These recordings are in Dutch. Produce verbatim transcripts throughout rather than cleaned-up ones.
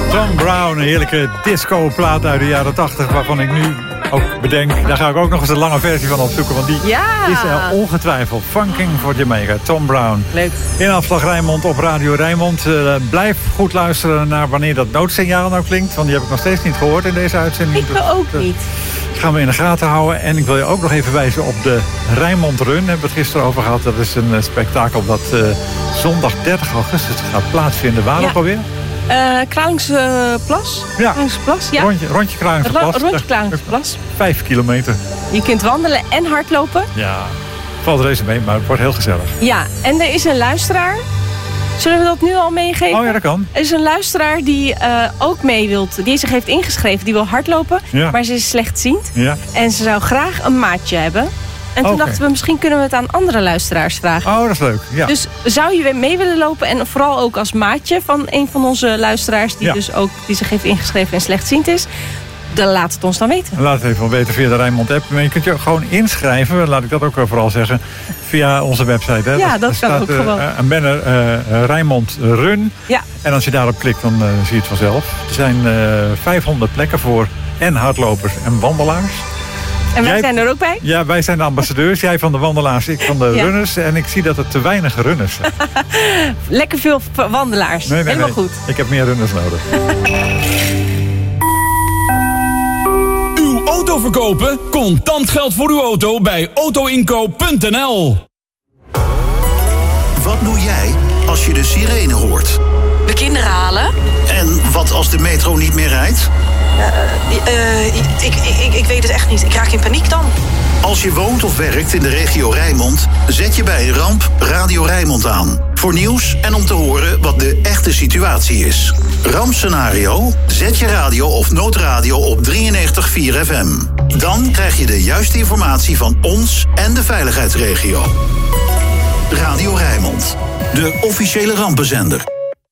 Tom Brown, een heerlijke disco-plaat uit de jaren tachtig... waarvan ik nu ook bedenk, daar ga ik ook nog eens een lange versie van opzoeken... want die ja. is er ongetwijfeld. Funking for Jamaica, Tom Brown. Leuk. In Afslag Rijnmond op Radio Rijnmond. Uh, blijf goed luisteren naar wanneer dat noodsignaal nou klinkt... want die heb ik nog steeds niet gehoord in deze uitzending. Ik wil ook niet. Dat gaan we in de gaten houden. En ik wil je ook nog even wijzen op de Rijnmond Run. Daar hebben we het gisteren over gehad. Dat is een spektakel dat uh, zondag dertig augustus gaat plaatsvinden. Waar ja. ook alweer? Uh, Kralingsplas. Ja. Kralingsplas, ja. Rondje, rondje Kralingsplas. Ro- rondje Kralingsplas. Vijf kilometer. Je kunt wandelen en hardlopen. Ja, valt reuze mee, maar het wordt heel gezellig. Ja, en er is een luisteraar. Zullen we dat nu al meegeven? Oh ja, dat kan. Er is een luisteraar die uh, ook mee wilt, die zich heeft ingeschreven. Die wil hardlopen, ja. maar ze is slechtziend. Ja. En ze zou graag een maatje hebben. En toen okay. dachten we, misschien kunnen we het aan andere luisteraars vragen. Oh, dat is leuk. Ja. Dus zou je mee willen lopen en vooral ook als maatje van een van onze luisteraars... die, ja. dus ook, die zich heeft ingeschreven en slechtziend is... dan laat het ons dan weten. Laat het even weten via de Rijnmond app. Maar je kunt je ook gewoon inschrijven, laat ik dat ook vooral zeggen... via onze website. Hè. Ja, dat, dat staat, kan ook uh, gewoon. Een banner uh, Rijnmond Run. Ja. En als je daarop klikt, dan uh, zie je het vanzelf. Er zijn uh, vijfhonderd plekken voor en hardlopers en wandelaars. En wij Jij, zijn er ook bij? Ja, wij zijn de ambassadeurs. Jij van de wandelaars, ik van de ja. runners. En ik zie dat er te weinig runners zijn. Lekker veel wandelaars. Nee, nee, Helemaal nee. goed. Ik heb meer runners nodig. Uw auto verkopen? Contant geld voor uw auto bij autoinkoop punt n l. Wat doe jij als je de sirene hoort? De kinderen halen. En wat als de metro niet meer rijdt? Uh, uh, ik, ik, ik weet het echt niet. Ik raak in paniek dan. Als je woont of werkt in de regio Rijnmond... zet je bij een ramp Radio Rijnmond aan. Voor nieuws en om te horen wat de echte situatie is. Rampscenario? Zet je radio of noodradio op drieënnegentig komma vier F M. Dan krijg je de juiste informatie van ons en de veiligheidsregio. Radio Rijnmond. De officiële rampenzender.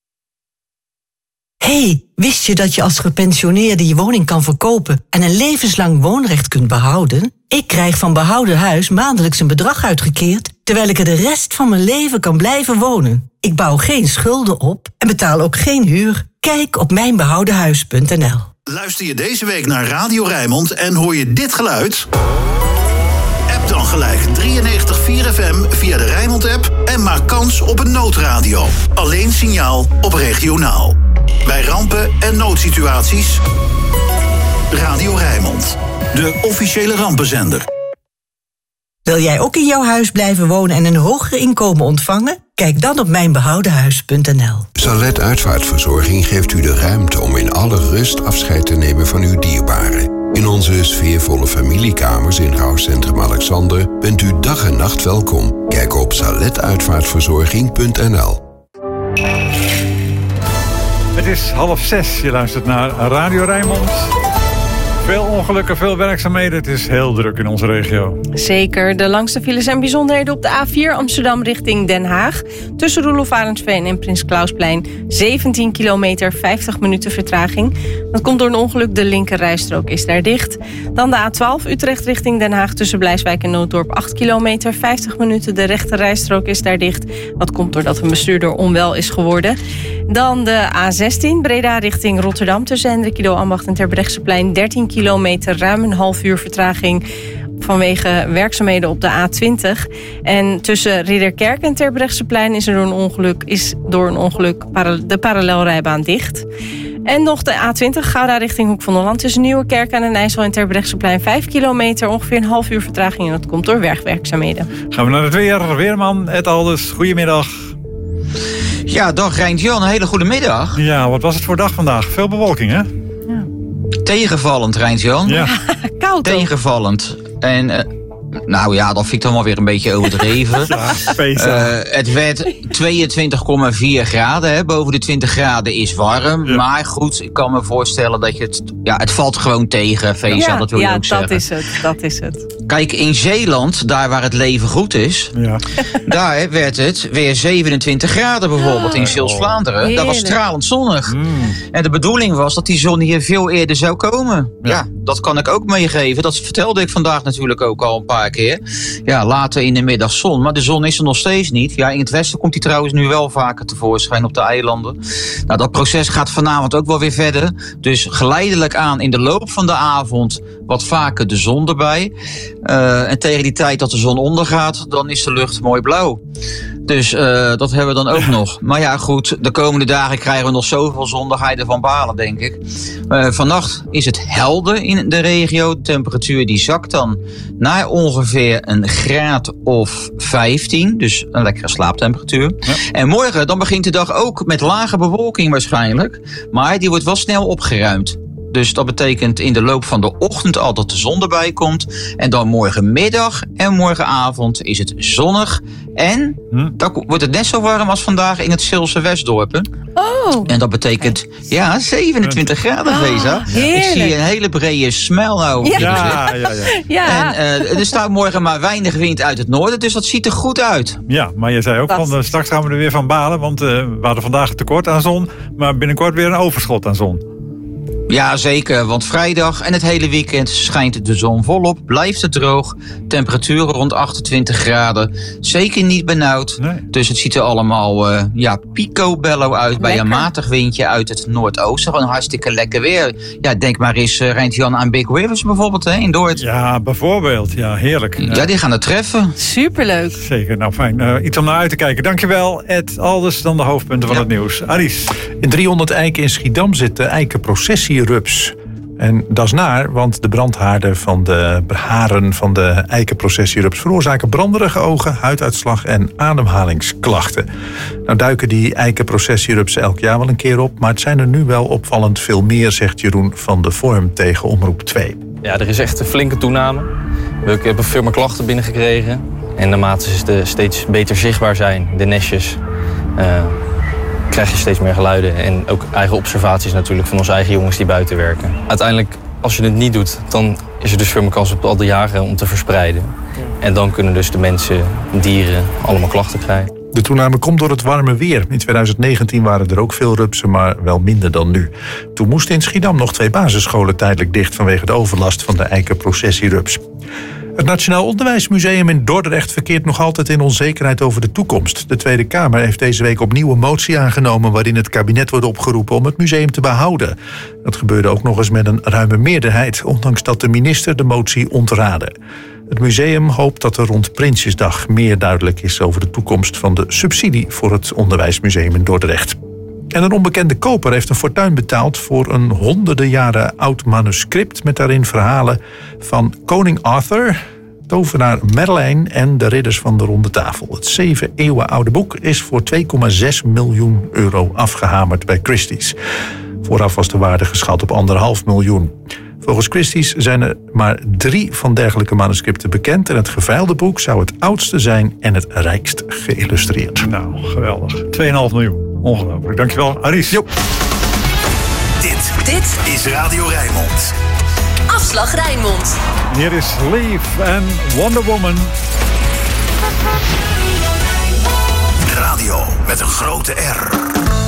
Hey, wist je dat je als gepensioneerde je woning kan verkopen en een levenslang woonrecht kunt behouden? Ik krijg van Behouden Huis maandelijks een bedrag uitgekeerd, terwijl ik er de rest van mijn leven kan blijven wonen. Ik bouw geen schulden op en betaal ook geen huur. Kijk op mijn behouden huis punt n l. Luister je deze week naar Radio Rijnmond en hoor je dit geluid? App dan gelijk drieënnegentig komma vier F M via de Rijnmond-app en maak kans op een noodradio. Alleen signaal op regionaal. Bij rampen en noodsituaties. Radio Rijnmond. De officiële rampenzender. Wil jij ook in jouw huis blijven wonen en een hoger inkomen ontvangen? Kijk dan op mijn behouden huis punt n l. Salet Uitvaartverzorging geeft u de ruimte om in alle rust afscheid te nemen van uw dierbaren. In onze sfeervolle familiekamers in rouwcentrum Alexander bent u dag en nacht welkom. Kijk op salet uitvaartverzorging punt n l. Het is half zes. Je luistert naar Radio Rijnmond. Veel ongelukken, veel werkzaamheden. Het is heel druk in onze regio. Zeker. De langste files en bijzonderheden op de A vier Amsterdam richting Den Haag. Tussen Roelof Arendsveen en Prins Klausplein. zeventien kilometer, vijftig minuten vertraging. Dat komt door een ongeluk. De linkerrijstrook is daar dicht. Dan de A twaalf Utrecht richting Den Haag. Tussen Blijswijk en Nooddorp acht kilometer, vijftig minuten. De rechterrijstrook is daar dicht. Dat komt doordat een bestuurder onwel is geworden. Dan de A zestien Breda richting Rotterdam. Tussen Hendrik Ido Ambacht en Terbrechtseplein. dertien kilometer, ruim een half uur vertraging vanwege werkzaamheden op de A twintig. En tussen Ridderkerk en Terbrechtseplein is er door een ongeluk, is door een ongeluk de parallelrijbaan dicht. En nog de A twintig Gouda richting Hoek van Holland. Tussen Nieuwekerk en Den IJssel en Terbrechtseplein vijf kilometer. Ongeveer een half uur vertraging en dat komt door werkwerkzaamheden. Gaan we naar het weer. Weerman, Ed Alders, goedemiddag. Ja, dag Reintje, een hele goede middag. Ja, wat was het voor dag vandaag? Veel bewolking, hè? Ja. Tegenvallend, Reintje. Ja. Koud. Tegenvallend. En, uh, nou ja, dat vind ik dan wel weer een beetje overdreven. Ja, uh, het werd tweeëntwintig komma vier graden. Hè. Boven de twintig graden is warm. Ja. Maar goed, ik kan me voorstellen dat je het... Ja, het valt gewoon tegen, Feestje. Ja, dat wil ja, je ook dat zeggen. is het. Dat is het. Kijk, in Zeeland, daar waar het leven goed is... Ja. daar werd het weer zevenentwintig graden bijvoorbeeld in Zeeuws-Vlaanderen. Dat was stralend zonnig. Mm. En de bedoeling was dat die zon hier veel eerder zou komen. Ja. ja, dat kan ik ook meegeven. Dat vertelde ik vandaag natuurlijk ook al een paar keer. Ja, later in de middag zon. Maar de zon is er nog steeds niet. Ja, in het westen komt die trouwens nu wel vaker tevoorschijn op de eilanden. Nou, dat proces gaat vanavond ook wel weer verder. Dus geleidelijk aan in de loop van de avond wat vaker de zon erbij. Uh, en tegen die tijd dat de zon ondergaat, dan is de lucht mooi blauw. Dus uh, dat hebben we dan ook nog. Maar ja, goed, de komende dagen krijgen we nog zoveel zon, daar ga je ervan balen, denk ik. Uh, vannacht is het helder in de regio. De temperatuur die zakt dan naar ongeveer een graad of vijftien. Dus een lekkere slaaptemperatuur. Ja. En morgen, dan begint de dag ook met lage bewolking waarschijnlijk. Maar die wordt wel snel opgeruimd. Dus dat betekent in de loop van de ochtend al dat de zon erbij komt. En dan morgenmiddag en morgenavond is het zonnig. En hm? dan wordt het net zo warm als vandaag in het Zeelse Westdorpen. Oh. En dat betekent, ja, zevenentwintig graden, Veza. Oh, ik zie een hele brede smel nou. Ja. Ja, ja, ja. ja. En uh, er staat morgen maar weinig wind uit het noorden. Dus dat ziet er goed uit. Ja, maar je zei ook, van, uh, straks gaan we er weer van balen. Want uh, we hadden vandaag tekort aan zon. Maar binnenkort weer een overschot aan zon. Ja, zeker, want vrijdag en het hele weekend schijnt de zon volop, blijft het droog. Temperaturen rond achtentwintig graden, zeker niet benauwd. Nee. Dus het ziet er allemaal uh, ja, picobello uit. Lekker. Bij een matig windje uit het noordoosten. Gewoon hartstikke lekker weer. Ja, denk maar eens, uh, Rijntjan aan Big Rivers bijvoorbeeld, hè, in Dordrecht. Ja, bijvoorbeeld. Ja, heerlijk. Ja, die gaan het treffen. Superleuk. Zeker, nou fijn. Uh, iets om naar uit te kijken. Dankjewel, Ed Alders. Dan de hoofdpunten van ja. het nieuws. Aris. In driehonderd eiken in Schiedam zit de eikenprocessierups. En dat is naar, want de brandhaarden van de haren van de eikenprocessierups veroorzaken branderige ogen, huiduitslag en ademhalingsklachten. Nou duiken die eikenprocessierupsen elk jaar wel een keer op, maar het zijn er nu wel opvallend veel meer, zegt Jeroen van de Vorm tegen Omroep twee. Ja, er is echt een flinke toename. We hebben veel meer klachten binnengekregen. En naarmate ze steeds beter zichtbaar zijn, de nestjes, Uh, krijg je steeds meer geluiden en ook eigen observaties natuurlijk van onze eigen jongens die buiten werken. Uiteindelijk, als je het niet doet, dan is er dus veel meer kans op al die jaren om te verspreiden. En dan kunnen dus de mensen, dieren, allemaal klachten krijgen. De toename komt door het warme weer. In twintig negentien waren er ook veel rupsen, maar wel minder dan nu. Toen moesten in Schiedam nog twee basisscholen tijdelijk dicht vanwege de overlast van de eikenprocessierups. Het Nationaal Onderwijsmuseum in Dordrecht verkeert nog altijd in onzekerheid over de toekomst. De Tweede Kamer heeft deze week opnieuw een motie aangenomen waarin het kabinet wordt opgeroepen om het museum te behouden. Dat gebeurde ook nog eens met een ruime meerderheid, ondanks dat de minister de motie ontraadde. Het museum hoopt dat er rond Prinsjesdag meer duidelijk is over de toekomst van de subsidie voor het Onderwijsmuseum in Dordrecht. En een onbekende koper heeft een fortuin betaald voor een honderden jaren oud manuscript met daarin verhalen van koning Arthur, tovenaar Merlijn en de ridders van de Ronde Tafel. Het zeven eeuwen oude boek is voor twee komma zes miljoen euro afgehamerd bij Christie's. Vooraf was de waarde geschat op anderhalf miljoen. Volgens Christie's zijn er maar drie van dergelijke manuscripten bekend en het geveild boek zou het oudste zijn en het rijkst geïllustreerd. Nou, geweldig. twee komma vijf miljoen. Ongelooflijk. Dankjewel, Aris. Jo. Dit, dit is Radio Rijnmond. Afslag Rijnmond. Hier is Leaf en Wonder Woman. Radio met een grote R.